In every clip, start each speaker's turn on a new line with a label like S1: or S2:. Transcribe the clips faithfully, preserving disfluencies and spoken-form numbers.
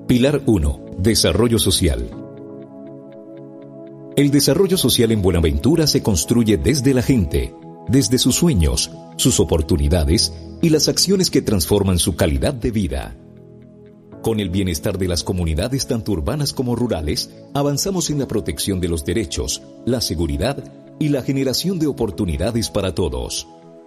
S1: Pilar uno. Desarrollo social. El desarrollo social en Buenaventura se construye desde la gente, desde sus sueños, sus oportunidades y las acciones que transforman su calidad de vida. Con el bienestar de las comunidades tanto urbanas como rurales, avanzamos en la protección de los derechos, la seguridad y la generación de oportunidades para todos.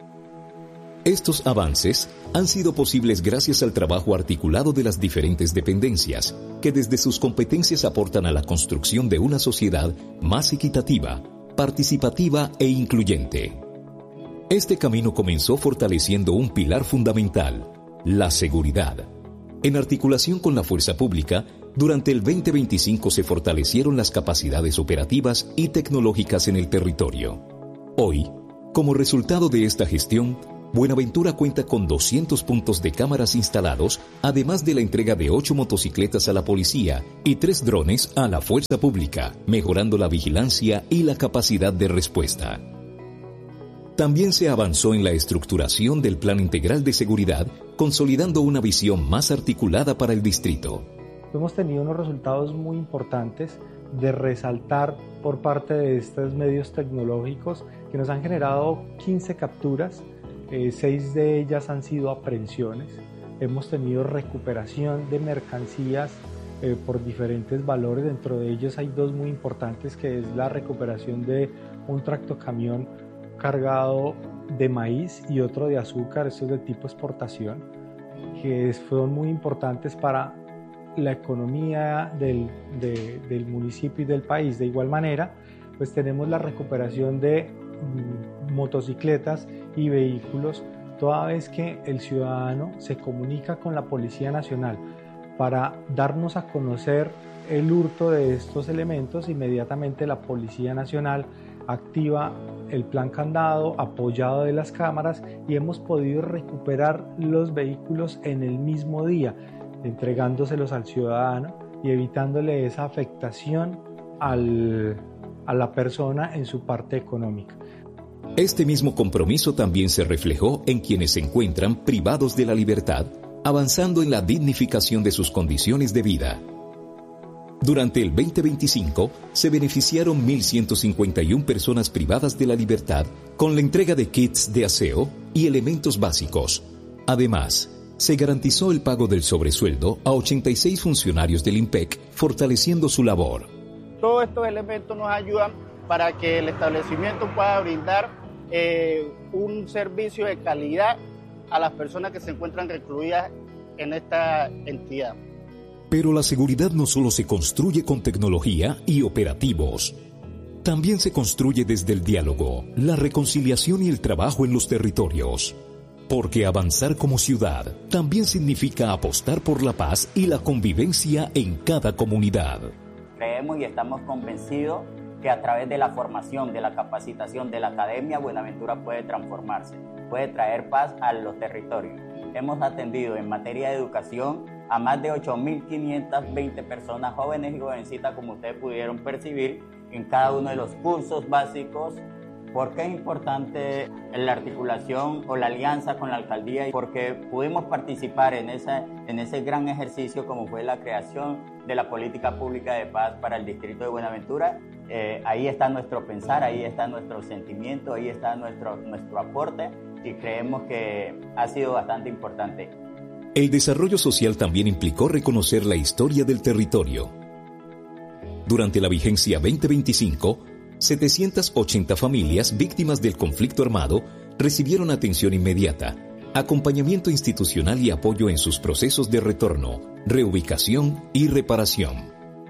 S1: Estos avances han sido posibles gracias al trabajo articulado de las diferentes dependencias, que desde sus competencias aportan a la construcción de una sociedad más equitativa, participativa e incluyente. Este camino comenzó fortaleciendo un pilar fundamental, la seguridad. En articulación con la fuerza pública, durante el veinte veinticinco se fortalecieron las capacidades operativas y tecnológicas en el territorio. Hoy, como resultado de esta gestión, Buenaventura cuenta con doscientos puntos de cámaras instalados, además de la entrega de ocho motocicletas a la policía y tres drones a la fuerza pública, mejorando la vigilancia y la capacidad de respuesta. También se avanzó en la estructuración del Plan Integral de Seguridad, consolidando una visión más articulada para el distrito.
S2: Hemos tenido unos resultados muy importantes de resaltar por parte de estos medios tecnológicos que nos han generado quince capturas, eh, seis de ellas han sido aprehensiones. Hemos tenido recuperación de mercancías eh, por diferentes valores, dentro de ellos hay dos muy importantes, que es la recuperación de un tractocamión cargado de maíz y otro de azúcar, estos de tipo exportación, que fueron muy importantes para la economía del, de, del municipio y del país. De igual manera, pues tenemos la recuperación de mm, motocicletas y vehículos, toda vez que el ciudadano se comunica con la Policía Nacional para darnos a conocer el hurto de estos elementos. Inmediatamente la Policía Nacional activa el plan candado apoyado de las cámaras y hemos podido recuperar los vehículos en el mismo día, entregándoselos al ciudadano y evitándole esa afectación al, a la persona en su parte económica.
S1: Este mismo compromiso también se reflejó en quienes se encuentran privados de la libertad, avanzando en la dignificación de sus condiciones de vida. Durante el veinte veinticinco se beneficiaron mil ciento cincuenta y una personas privadas de la libertad con la entrega de kits de aseo y elementos básicos. Además, se garantizó el pago del sobresueldo a ochenta y seis funcionarios del INPEC, fortaleciendo su labor.
S3: Todos estos elementos nos ayudan para que el establecimiento pueda brindar eh, un servicio de calidad a las personas que se encuentran recluidas en esta entidad.
S1: Pero la seguridad no solo se construye con tecnología y operativos. También se construye desde el diálogo, la reconciliación y el trabajo en los territorios. Porque avanzar como ciudad también significa apostar por la paz y la convivencia en cada comunidad.
S4: Creemos y estamos convencidos que a través de la formación, de la capacitación de la academia, Buenaventura puede transformarse, puede traer paz a los territorios. Hemos atendido en materia de educación a más de ocho mil quinientas veinte personas jóvenes y jovencitas, como ustedes pudieron percibir, en cada uno de los cursos básicos. ¿Por qué es importante la articulación o la alianza con la alcaldía? Porque pudimos participar en, esa, en ese gran ejercicio como fue la creación de la política pública de paz para el distrito de Buenaventura. Eh, ahí está nuestro pensar, ahí está nuestro sentimiento, ahí está nuestro, nuestro aporte y creemos que ha sido bastante importante.
S1: El desarrollo social también implicó reconocer la historia del territorio. Durante la vigencia veinte veinticinco, setecientas ochenta familias víctimas del conflicto armado recibieron atención inmediata, acompañamiento institucional y apoyo en sus procesos de retorno, reubicación y reparación.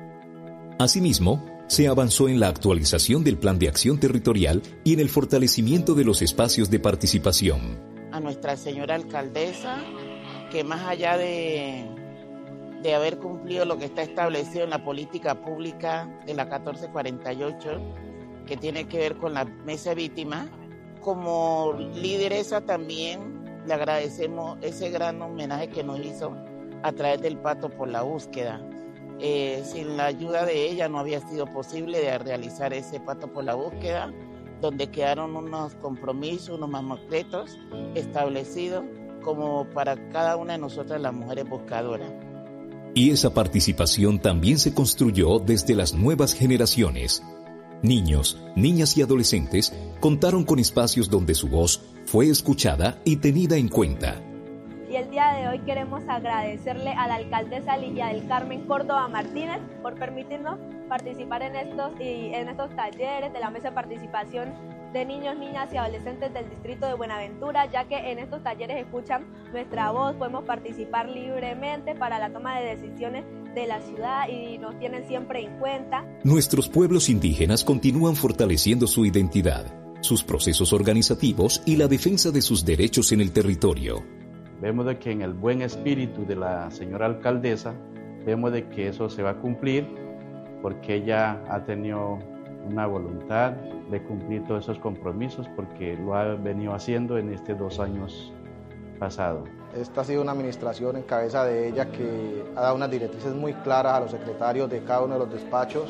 S1: Asimismo, se avanzó en la actualización del Plan de Acción Territorial y en el fortalecimiento de los espacios de participación.
S5: A nuestra señora alcaldesa, que más allá de, de haber cumplido lo que está establecido en la política pública de la catorce cuarenta y ocho, que tiene que ver con la mesa de víctimas, como lideresa también le agradecemos ese gran homenaje que nos hizo a través del Pacto por la Búsqueda. Eh, sin la ayuda de ella no había sido posible de realizar ese Pacto por la Búsqueda, donde quedaron unos compromisos, unos mamotretos establecidos como para cada una de nosotras las mujeres buscadoras.
S1: Y esa participación también se construyó desde las nuevas generaciones. Niños, niñas y adolescentes contaron con espacios donde su voz fue escuchada y tenida en cuenta.
S6: Y el día de hoy queremos agradecerle a la alcaldesa Ligia del Carmen Córdoba Martínez por permitirnos participar en estos, y en estos talleres de la mesa de participación de niños, niñas y adolescentes del distrito de Buenaventura, ya que en estos talleres escuchan nuestra voz, podemos participar libremente para la toma de decisiones de la ciudad y nos tienen siempre en cuenta.
S1: Nuestros pueblos indígenas continúan fortaleciendo su identidad, sus procesos organizativos y la defensa de sus derechos en el territorio.
S7: Vemos de que en el buen espíritu de la señora alcaldesa, vemos de que eso se va a cumplir porque ella ha tenido una voluntad de cumplir todos esos compromisos porque lo ha venido haciendo en estos dos años pasados.
S8: Esta ha sido una administración en cabeza de ella que ha dado unas directrices muy claras a los secretarios de cada uno de los despachos,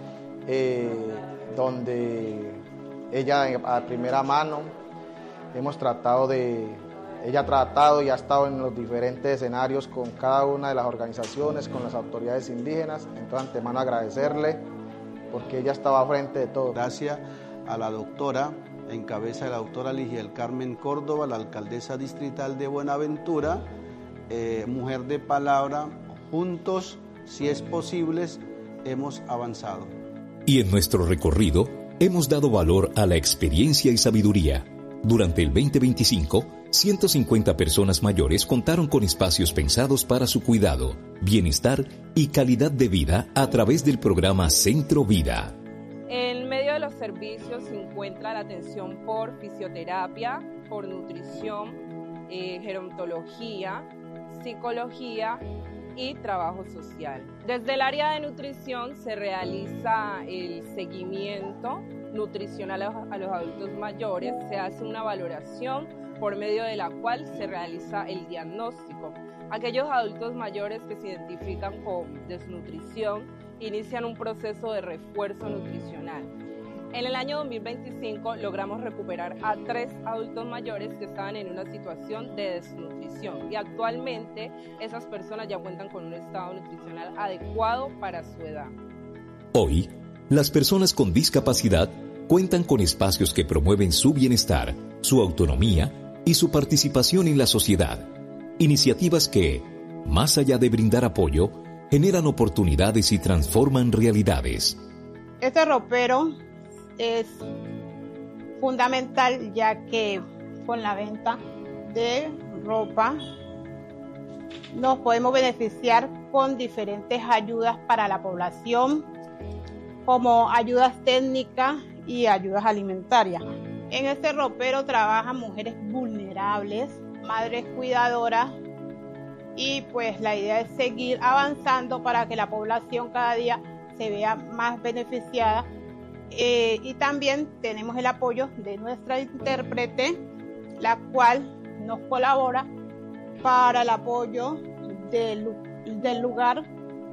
S8: eh, donde ella a primera mano hemos tratado de, ella ha tratado y ha estado en los diferentes escenarios con cada una de las organizaciones, con las autoridades indígenas. Entonces, antemano agradecerle porque ella estaba frente de todo.
S9: Gracias a la doctora, en cabeza de la doctora Ligia del Carmen Córdoba, la alcaldesa distrital de Buenaventura, eh, mujer de palabra, juntos, si es posible, hemos avanzado.
S1: Y en nuestro recorrido, hemos dado valor a la experiencia y sabiduría. Durante el veinte veinticinco, ciento cincuenta personas mayores contaron con espacios pensados para su cuidado, bienestar y calidad de vida a través del programa Centro Vida.
S10: En medio de los servicios se encuentra la atención por fisioterapia, por nutrición, eh, gerontología, psicología y trabajo social. Desde el área de nutrición se realiza el seguimiento nutricional a los, a los adultos mayores, se hace una valoración por medio de la cual se realiza el diagnóstico. Aquellos adultos mayores que se identifican con desnutrición inician un proceso de refuerzo nutricional. En el año dos mil veinticinco logramos recuperar a tres adultos mayores que estaban en una situación de desnutrición y actualmente esas personas ya cuentan con un estado nutricional adecuado para su edad.
S1: Hoy, las personas con discapacidad cuentan con espacios que promueven su bienestar, su autonomía y su participación en la sociedad. Iniciativas que, más allá de brindar apoyo, generan oportunidades y transforman realidades.
S11: Este ropero es fundamental ya que con la venta de ropa nos podemos beneficiar con diferentes ayudas para la población, como ayudas técnicas y ayudas alimentarias. En este ropero trabajan mujeres vulnerables, madres cuidadoras, y pues la idea es seguir avanzando para que la población cada día se vea más beneficiada. Eh, y también tenemos el apoyo de nuestra intérprete, la cual nos colabora para el apoyo del, del lugar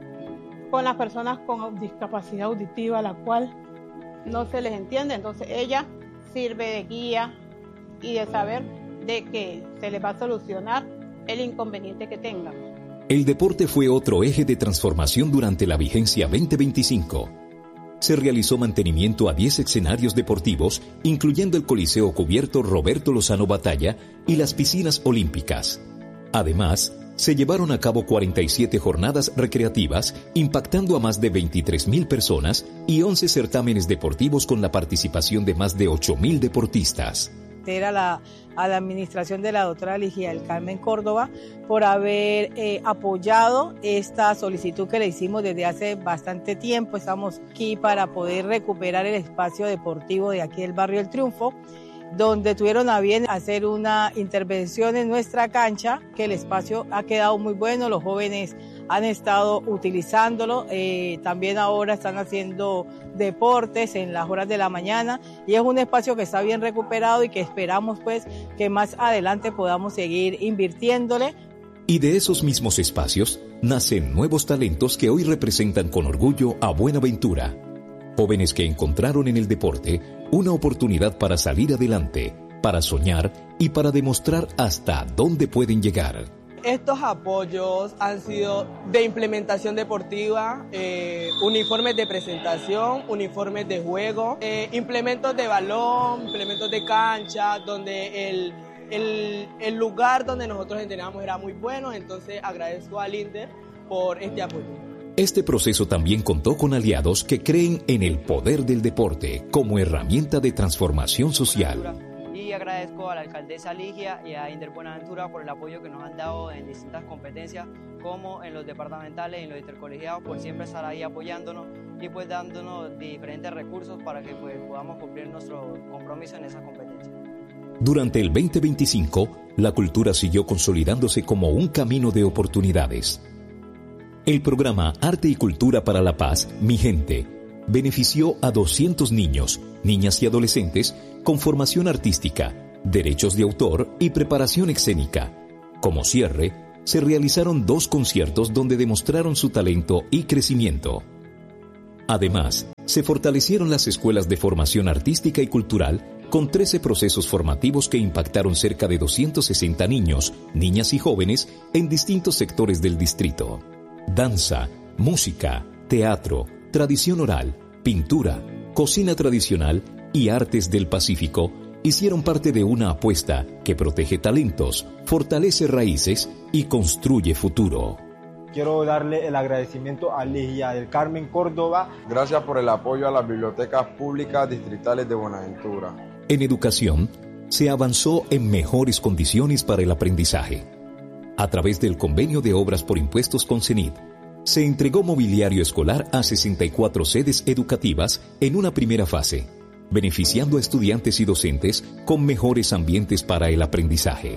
S11: con las personas con discapacidad auditiva, la cual no se les entiende. Entonces ella sirve de guía y de saber de que se les va a solucionar el inconveniente que tengan.
S1: El deporte fue otro eje de transformación durante la vigencia veinte veinticinco. Se realizó mantenimiento a diez escenarios deportivos, incluyendo el Coliseo Cubierto Roberto Lozano Batalla y las piscinas olímpicas. Además, se llevaron a cabo cuarenta y siete jornadas recreativas, impactando a más de veintitrés mil personas y once certámenes deportivos con la participación de más de ocho mil deportistas.
S12: A la, a la administración de la doctora Ligia del Carmen Córdoba por haber eh, apoyado esta solicitud que le hicimos desde hace bastante tiempo. Estamos aquí para poder recuperar el espacio deportivo de aquí del barrio El Triunfo, donde tuvieron a bien hacer una intervención en nuestra cancha, que el espacio ha quedado muy bueno, los jóvenes han estado utilizándolo, eh, también ahora están haciendo deportes en las horas de la mañana y es un espacio que está bien recuperado y que esperamos pues que más adelante podamos seguir invirtiéndole.
S1: Y de esos mismos espacios nacen nuevos talentos que hoy representan con orgullo a Buenaventura. Jóvenes que encontraron en el deporte una oportunidad para salir adelante, para soñar y para demostrar hasta dónde pueden llegar.
S13: Estos apoyos han sido de implementación deportiva, eh, uniformes de presentación, uniformes de juego, eh, implementos de balón, implementos de cancha, donde el, el, el lugar donde nosotros entrenábamos era muy bueno, entonces agradezco al INDER por este apoyo.
S1: Este proceso también contó con aliados que creen en el poder del deporte como herramienta de transformación social.
S14: Y agradezco a la alcaldesa Ligia y a INDER Buenaventura por el apoyo que nos han dado en distintas competencias, como en los departamentales y en los intercolegiados, por siempre estar ahí apoyándonos y pues dándonos diferentes recursos para que pues podamos cumplir nuestro compromiso en esas competencias.
S1: Durante el veinte veinticinco, la cultura siguió consolidándose como un camino de oportunidades. El programa Arte y Cultura para la Paz, Mi Gente, benefició a doscientos niños, niñas y adolescentes con formación artística, derechos de autor y preparación escénica. Como cierre, se realizaron dos conciertos donde demostraron su talento y crecimiento. Además, se fortalecieron las escuelas de formación artística y cultural con trece procesos formativos que impactaron cerca de doscientos sesenta niños, niñas y jóvenes en distintos sectores del distrito. Danza, música, teatro, tradición oral, pintura, cocina tradicional y artes del Pacífico hicieron parte de una apuesta que protege talentos, fortalece raíces y construye futuro.
S15: Quiero darle el agradecimiento a Ligia del Carmen Córdoba.
S16: Gracias por el apoyo a las bibliotecas públicas distritales de Buenaventura.
S1: En educación, se avanzó en mejores condiciones para el aprendizaje. A través del convenio de obras por impuestos con CENIT, se entregó mobiliario escolar a sesenta y cuatro sedes educativas en una primera fase, beneficiando a estudiantes y docentes con mejores ambientes para el aprendizaje.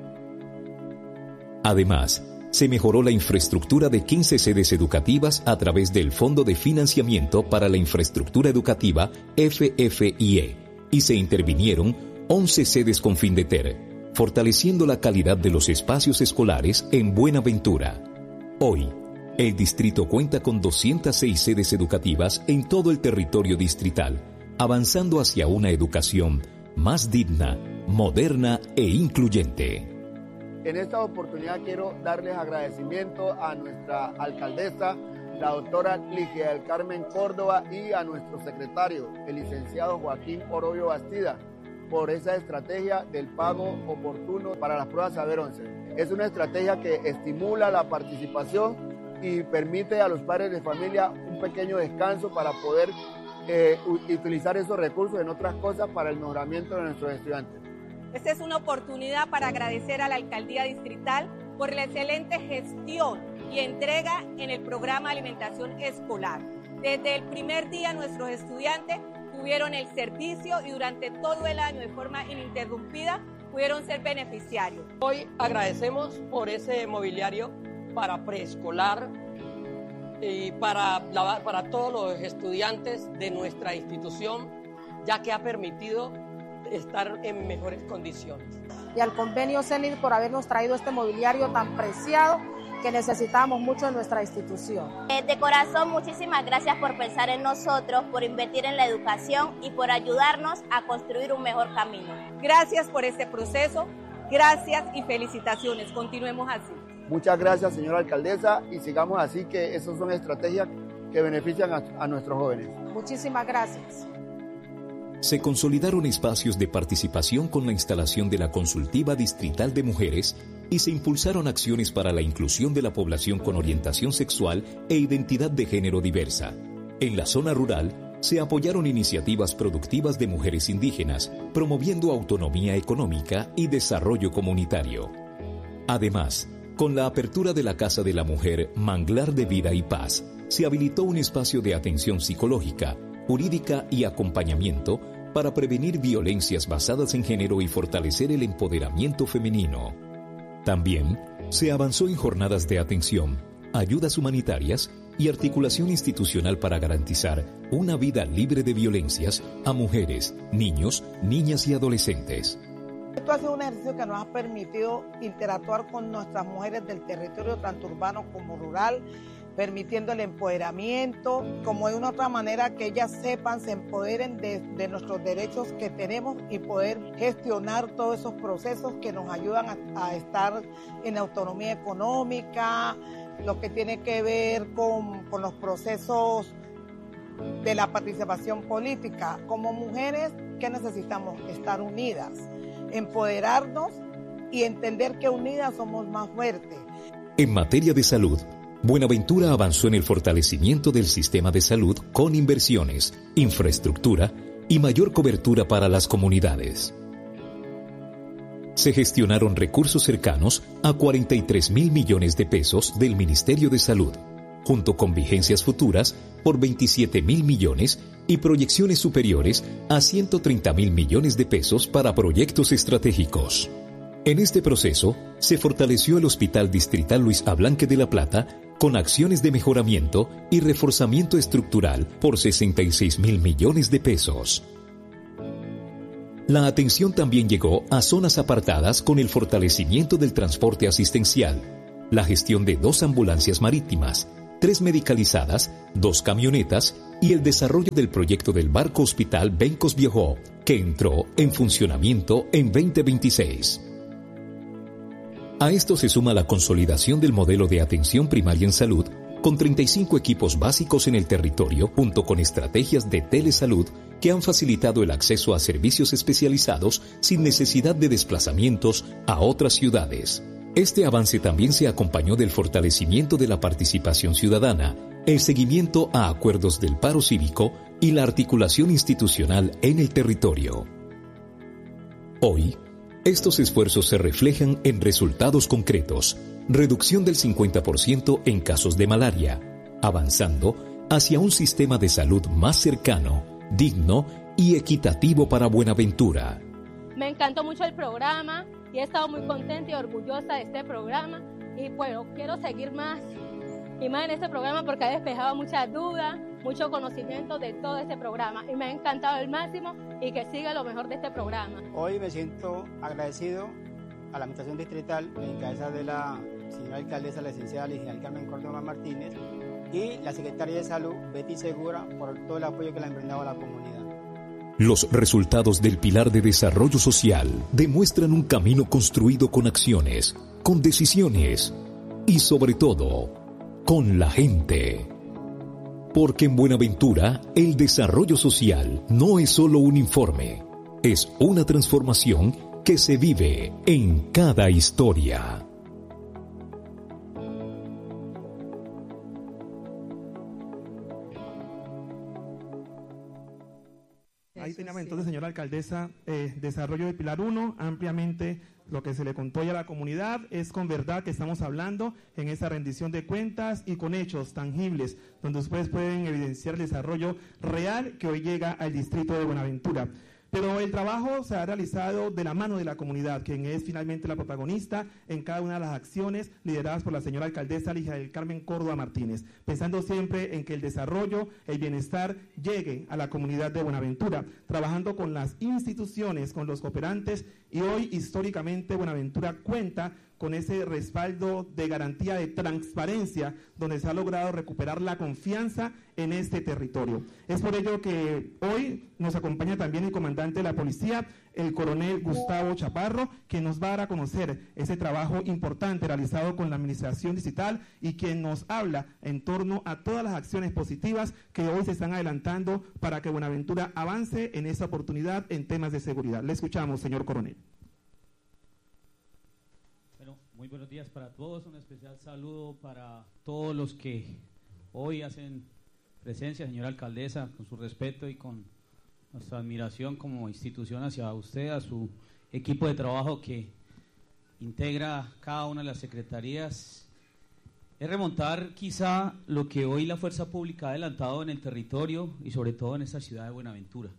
S1: Además, se mejoró la infraestructura de quince sedes educativas a través del Fondo de Financiamiento para la Infraestructura Educativa F F I E y se intervinieron once sedes con Findeter, fortaleciendo la calidad de los espacios escolares en Buenaventura. Hoy, el distrito cuenta con doscientas seis sedes educativas en todo el territorio distrital, avanzando hacia una educación más digna, moderna e incluyente.
S3: En esta oportunidad quiero darles agradecimiento a nuestra alcaldesa, la doctora Ligia del Carmen Córdoba, y a nuestro secretario, el licenciado Joaquín Orobio Bastida, por esa estrategia del pago oportuno para las pruebas Saber once. Es una estrategia que estimula la participación y permite a los padres de familia un pequeño descanso para poder eh, utilizar esos recursos en otras cosas para el mejoramiento de nuestros estudiantes.
S17: Esta es una oportunidad para agradecer a la Alcaldía Distrital por la excelente gestión y entrega en el programa de alimentación escolar. Desde el primer día nuestros estudiantes tuvieron el servicio y durante todo el año de forma ininterrumpida pudieron ser beneficiarios.
S18: Hoy agradecemos por ese mobiliario para preescolar y para, la, para todos los estudiantes de nuestra institución, ya que ha permitido estar en mejores condiciones.
S19: Y al convenio CENIT por habernos traído este mobiliario tan preciado que necesitamos mucho en nuestra institución.
S20: Eh, de corazón, muchísimas gracias por pensar en nosotros, por invertir en la educación y por ayudarnos a construir un mejor camino.
S17: Gracias por este proceso, gracias y felicitaciones. Continuemos así.
S3: Muchas gracias, señora alcaldesa, y sigamos así, que esas son estrategias que benefician a, a nuestros jóvenes.
S19: Muchísimas gracias.
S1: Se consolidaron espacios de participación con la instalación de la Consultiva Distrital de Mujeres y se impulsaron acciones para la inclusión de la población con orientación sexual e identidad de género diversa. En la zona rural, se apoyaron iniciativas productivas de mujeres indígenas, promoviendo autonomía económica y desarrollo comunitario. Además, con la apertura de la Casa de la Mujer Manglar de Vida y Paz, se habilitó un espacio de atención psicológica, jurídica y acompañamiento para prevenir violencias basadas en género y fortalecer el empoderamiento femenino. También se avanzó en jornadas de atención, ayudas humanitarias y articulación institucional para garantizar una vida libre de violencias a mujeres, niños, niñas y adolescentes.
S21: Esto ha sido un ejercicio que nos ha permitido interactuar con nuestras mujeres del territorio tanto urbano como rural, permitiendo el empoderamiento, como de una otra manera que ellas sepan, se empoderen de, de nuestros derechos que tenemos y poder gestionar todos esos procesos que nos ayudan a, a estar en autonomía económica, lo que tiene que ver con, con los procesos de la participación política. Como mujeres, ¿qué necesitamos? Estar unidas, empoderarnos y entender que unidas somos más fuertes.
S1: En materia de salud, Buenaventura avanzó en el fortalecimiento del sistema de salud con inversiones, infraestructura y mayor cobertura para las comunidades. Se gestionaron recursos cercanos a cuarenta y tres mil millones de pesos del Ministerio de Salud, junto con vigencias futuras por veintisiete mil millones y proyecciones superiores a ciento treinta mil millones de pesos para proyectos estratégicos. En este proceso, se fortaleció el Hospital Distrital Luis Ablanque de La Plata con acciones de mejoramiento y reforzamiento estructural por sesenta y seis mil millones de pesos. La atención también llegó a zonas apartadas con el fortalecimiento del transporte asistencial, la gestión de dos ambulancias marítimas, tres medicalizadas, dos camionetas y el desarrollo del proyecto del barco hospital Bencos Viajó, que entró en funcionamiento en veinte veintiséis. A esto se suma la consolidación del modelo de atención primaria en salud, con treinta y cinco equipos básicos en el territorio, junto con estrategias de telesalud que han facilitado el acceso a servicios especializados sin necesidad de desplazamientos a otras ciudades. Este avance también se acompañó del fortalecimiento de la participación ciudadana, el seguimiento a acuerdos del paro cívico y la articulación institucional en el territorio. Hoy, estos esfuerzos se reflejan en resultados concretos: reducción del cincuenta por ciento en casos de malaria, avanzando hacia un sistema de salud más cercano, digno y equitativo para Buenaventura.
S2: Me encantó mucho el programa y he estado muy contenta y orgullosa de este programa, y bueno, quiero seguir más y más en este programa porque ha despejado muchas dudas, mucho conocimiento de todo este programa, y me ha encantado al máximo, y que siga lo mejor de este programa.
S22: Hoy me siento agradecido a la Administración Distrital en cabeza de la señora alcaldesa, la licenciada Ligia del Carmen Córdoba Martínez, y la Secretaria de Salud, Betty Segura, por todo el apoyo que le han brindado a la comunidad.
S1: Los resultados del Pilar de Desarrollo Social demuestran un camino construido con acciones, con decisiones y sobre todo, con la gente. Porque en Buenaventura, el desarrollo social no es solo un informe, es una transformación que se vive en cada historia.
S23: Ahí teníamos entonces, señora alcaldesa, eh, desarrollo de Pilar uno, ampliamente lo que se le contó ya a la comunidad. Es con verdad que estamos hablando en esa rendición de cuentas y con hechos tangibles, donde ustedes pueden evidenciar el desarrollo real que hoy llega al distrito de Buenaventura. Pero el trabajo se ha realizado de la mano de la comunidad, quien es finalmente la protagonista en cada una de las acciones lideradas por la señora alcaldesa Ligia del Carmen Córdoba Martínez, pensando siempre en que el desarrollo, el bienestar llegue a la comunidad de Buenaventura, trabajando con las instituciones, con los cooperantes, y hoy históricamente Buenaventura cuenta con ese respaldo de garantía de transparencia, donde se ha logrado recuperar la confianza en este territorio. Es por ello que hoy nos acompaña también el comandante de la policía, el coronel Gustavo Chaparro, que nos va a dar a conocer ese trabajo importante realizado con la administración distrital y quien nos habla en torno a todas las acciones positivas que hoy se están adelantando para que Buenaventura avance en esa oportunidad en temas de seguridad. Le escuchamos, señor coronel.
S24: Muy buenos días para todos, un especial saludo para todos los que hoy hacen presencia, señora alcaldesa, con su respeto y con nuestra admiración como institución hacia usted, a su equipo de trabajo que integra cada una de las secretarías. Es remontar quizá lo que hoy la fuerza pública ha adelantado en el territorio y sobre todo en esta ciudad de Buenaventura.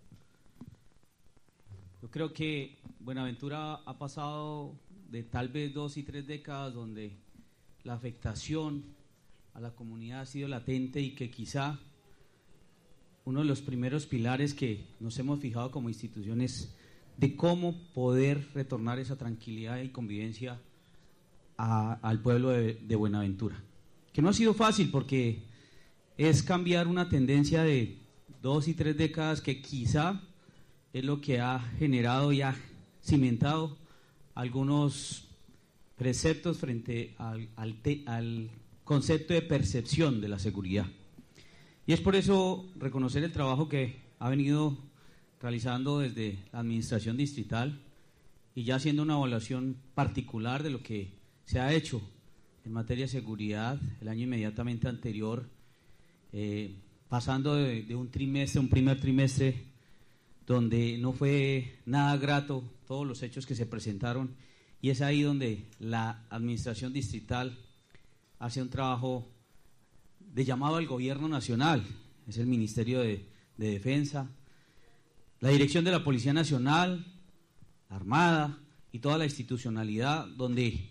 S24: Yo creo que Buenaventura ha pasado de tal vez dos y tres décadas donde la afectación a la comunidad ha sido latente y que quizá uno de los primeros pilares que nos hemos fijado como instituciones de cómo poder retornar esa tranquilidad y convivencia a, al pueblo de, de Buenaventura. que no ha sido fácil porque es cambiar una tendencia de dos y tres décadas que quizá es lo que ha generado y ha cimentado algunos preceptos frente al, al, te, al concepto de percepción de la seguridad. Y es por eso reconocer el trabajo que ha venido realizando desde la administración distrital y ya haciendo una evaluación particular de lo que se ha hecho en materia de seguridad el año inmediatamente anterior, eh, pasando de, de un trimestre, un primer trimestre donde no fue nada grato todos los hechos que se presentaron, y es ahí donde la administración distrital hace un trabajo de llamado al gobierno nacional, es el Ministerio de, de Defensa, la dirección de la Policía Nacional, la Armada y toda la institucionalidad, donde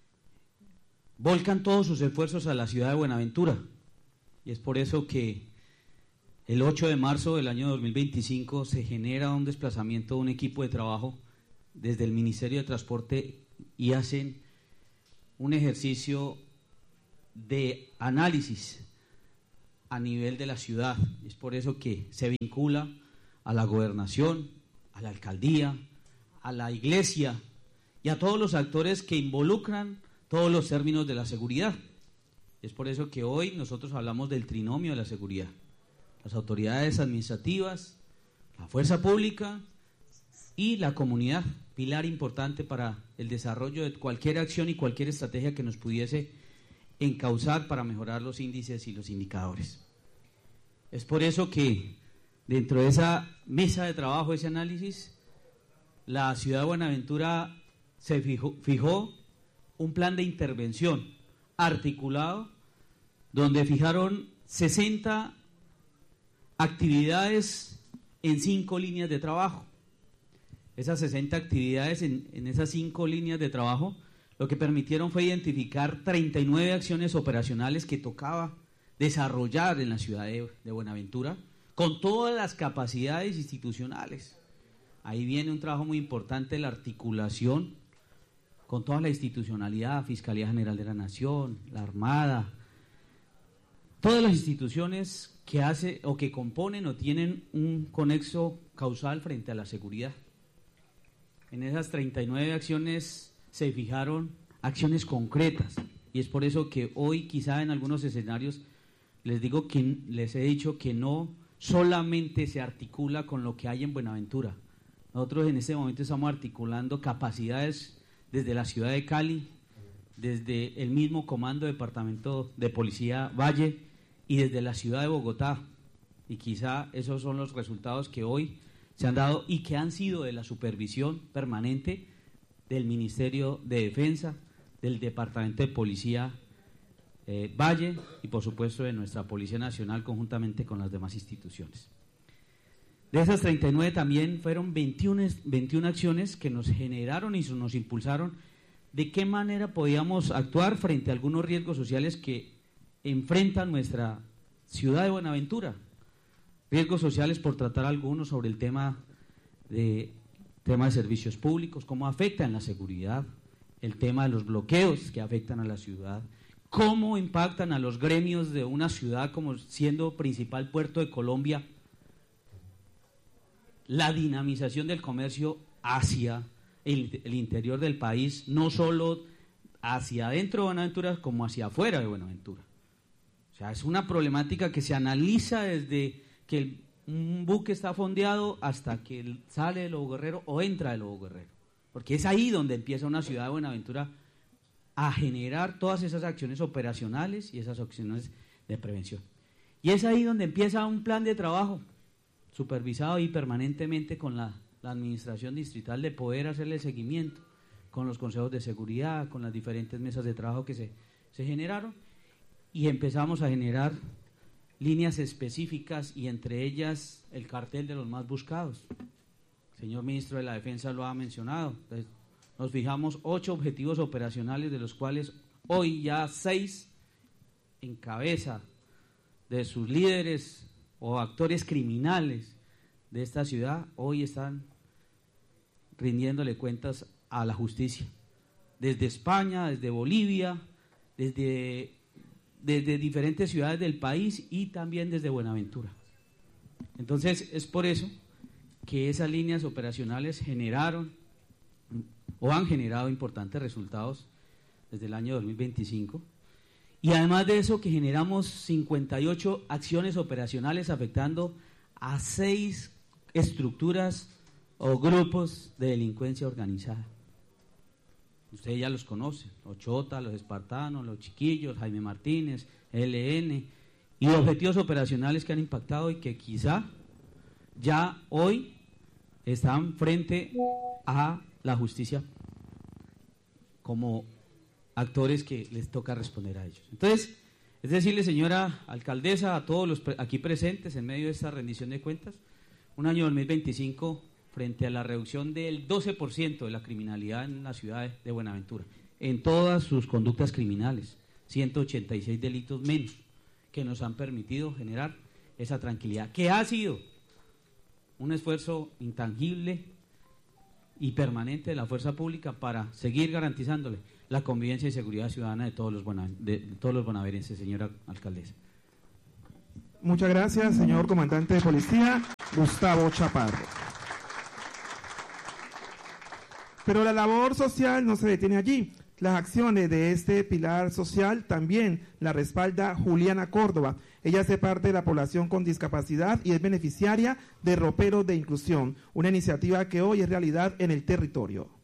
S24: volcan todos sus esfuerzos a la ciudad de Buenaventura. Y es por eso que el ocho de marzo del año dos mil veinticinco se genera un desplazamiento de un equipo de trabajo desde el Ministerio de Transporte y hacen un ejercicio de análisis a nivel de la ciudad. Es por eso que se vincula a la gobernación, a la alcaldía, a la iglesia y a todos los actores que involucran todos los términos de la seguridad. Es por eso que hoy nosotros hablamos del trinomio de la seguridad. Las autoridades administrativas, la fuerza pública y la comunidad, pilar importante para el desarrollo de cualquier acción y cualquier estrategia que nos pudiese encauzar para mejorar los índices y los indicadores. Es por eso que dentro de esa mesa de trabajo, ese análisis, la ciudad de Buenaventura se fijó, fijó un plan de intervención articulado donde fijaron sesenta actividades en cinco líneas de trabajo. Esas sesenta actividades en, en esas cinco líneas de trabajo lo que permitieron fue identificar treinta y nueve acciones operacionales que tocaba desarrollar en la ciudad de, de Buenaventura con todas las capacidades institucionales. Ahí viene un trabajo muy importante, la articulación con toda la institucionalidad, Fiscalía General de la Nación, la Armada, todas las instituciones que hace o que componen o tienen un conexo causal frente a la seguridad. En esas treinta y nueve acciones se fijaron acciones concretas, y es por eso que hoy quizá en algunos escenarios les digo que les he dicho que no solamente se articula con lo que hay en Buenaventura. Nosotros en este momento estamos articulando capacidades desde la ciudad de Cali, desde el mismo Comando Departamento de Policía Valle y desde la ciudad de Bogotá, y quizá esos son los resultados que hoy se han dado y que han sido de la supervisión permanente del Ministerio de Defensa, del Departamento de Policía eh, Valle y por supuesto de nuestra Policía Nacional conjuntamente con las demás instituciones. De esas treinta y nueve también fueron veintiuna, veintiuna acciones que nos generaron y nos impulsaron de qué manera podíamos actuar frente a algunos riesgos sociales que enfrentan nuestra ciudad de Buenaventura. Riesgos sociales, por tratar algunos, sobre el tema de, tema de servicios públicos, cómo afectan la seguridad, el tema de los bloqueos que afectan a la ciudad, cómo impactan a los gremios de una ciudad como siendo principal puerto de Colombia, la dinamización del comercio hacia el, el interior del país, no solo hacia adentro de Buenaventura como hacia afuera de Buenaventura. O sea, es una problemática que se analiza desde que el, un buque está fondeado hasta que sale de Lobo Guerrero o entra de Lobo Guerrero, porque es ahí donde empieza una ciudad de Buenaventura a generar todas esas acciones operacionales y esas acciones de prevención. Y es ahí donde empieza un plan de trabajo supervisado y permanentemente con la, la administración distrital de poder hacerle seguimiento con los consejos de seguridad, con las diferentes mesas de trabajo que se, se generaron, y empezamos a generar líneas específicas y entre ellas el cartel de los más buscados. El señor ministro de la Defensa lo ha mencionado. Entonces, nos fijamos ocho objetivos operacionales, de los cuales hoy ya seis en cabeza de sus líderes o actores criminales de esta ciudad hoy están rindiéndole cuentas a la justicia. Desde España, desde Bolivia, desde desde diferentes ciudades del país y también desde Buenaventura. Entonces, es por eso que esas líneas operacionales generaron o han generado importantes resultados desde el año dos mil veinticinco. Y además de eso, que generamos cincuenta y ocho acciones operacionales afectando a seis estructuras o grupos de delincuencia organizada. Ustedes ya los conocen, los Chota, los Espartanos, los Chiquillos, Jaime Martínez, L N, y objetivos operacionales que han impactado y que quizá ya hoy están frente a la justicia como actores que les toca responder a ellos. Entonces, es decirle, señora alcaldesa, a todos los pre- aquí presentes en medio de esta rendición de cuentas, un año dos mil veinticinco frente a la reducción del doce por ciento de la criminalidad en la ciudad de Buenaventura, en todas sus conductas criminales, ciento ochenta y seis delitos menos, que nos han permitido generar esa tranquilidad, que ha sido un esfuerzo intangible y permanente de la fuerza pública para seguir garantizándole la convivencia y seguridad ciudadana de todos los, buena, de, de todos los bonaverenses, señora alcaldesa.
S23: Muchas gracias, señor comandante de policía, Gustavo Chaparro. Pero la labor social no se detiene allí. Las acciones de este pilar social también la respalda Juliana Córdoba. Ella hace parte de la población con discapacidad y es beneficiaria de Roperos de Inclusión, una iniciativa que hoy es realidad en el territorio.